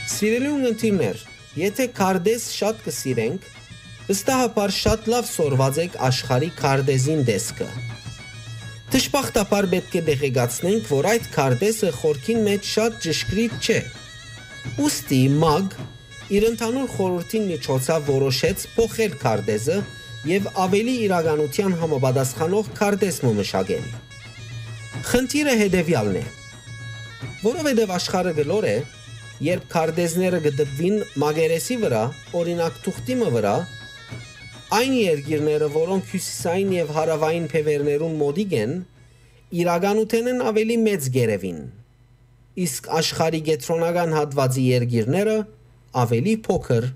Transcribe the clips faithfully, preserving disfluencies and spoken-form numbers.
Սիրելի ունգընտիրներ, եթե կարդես շատ կսիրենք, վստահաբար շատ լավ սորված եք աշխարհի կարդեզին դեսկը։ Դժբախտաբար պետք է դեղեկացնենք, որ այդ կարդեսը խորքին մեջ շատ ճշգրիտ չէ։ Ուստի մագ իր ընդհանուր խորհրդին միջոցով որոշեց փոխել կարդեզը եւ ավելի իրականության համապատասխանող կարդես մշակել։ Խնդիրը հետեւյալն է. որովհետեւ աշխարհը գլոր է, երբ կարդեզները գտնվին մագերեսի վրա, օրինակ թուղթիմը վրա, այն երկիրները, որոնք հյուսիսային եւ հարավային փևերներուն մոտիկ են, իրականութենն ավելի մեծ գերևին, իսկ աշխարհի կենտրոնական հատվածի երկիրները ավելի փոքր։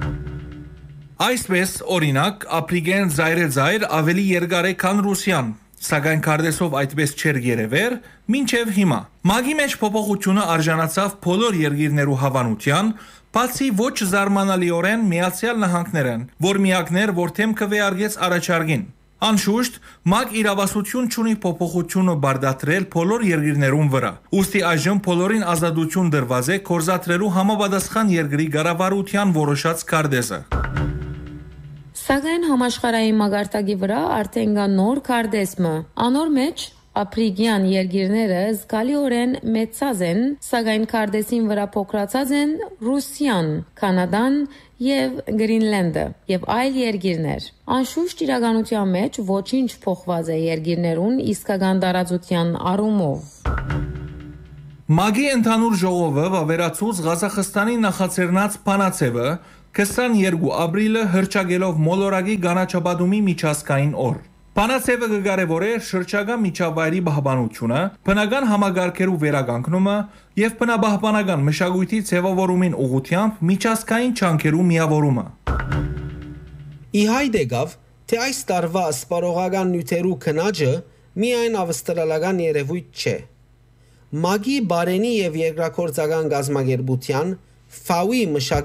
Այսպես, օրինակ, Աֆրիկեն զայրեզայր ավելի երկար է, քան Ռուսիան, սակայն կարդեսով այդպես չէր երևեր, մինչև հիմա։ Մագի մեջ փոփոխությունը արժանացավ բոլոր երկիրներու հավանության, բացի ոչ զարմանալիորեն Միացյալ Նահանգներն, որ միակներ, որ թեմքը վեարգեց առաջարկին։ Անշուշտ, մագ իրավասություն չունի փոփոխությունը բարդատրել բոլոր երկիրներուն վրա։ Ուստի այժմ բոլորին ազատություն դրված է կորզատրելու համապատասխան երկրի կառավարության որոշած կարդեսը։ Սակայն համաշխարհային մագարտակի վրա արդեն կա նոր կարդեսմը։ Անոր մեջ Աֆրիկյան երկիրները զգալիորեն մեծած են, սակայն կարդեսին վրա փոքրացած են Ռուսիան, Կանադան եւ Գրինլանդը եւ այլ երկիրներ։ Անշուշտ իրականության մեջ ոչինչ փոխված է երկիրներուն իսկական տարածության առումով։ Մագի ընդհանուր ժողովը վավերացուց Ղազախստանի նախաձեռնած Փանացևը քսաներկու ապրիլը հրճագելով մոլորակի գանաչապատումի միջազգային օր։ Փանացևը կկարևորե շրջակա միջավայրի պահպանությունը, բնական համագարկերու վերականգնումը եւ բնապահպանական մշակույթի ձևավորումին ուղղությամբ միջազգային ջանքերու միավորումը։ Ի հայտ եկավ, թե այս տարվա սպառողական նյութերու քնաճը միայն ավստրալական երևույթ չէ։ Մագի բարենի եւ երկրագործական գազագերբության ֆաուի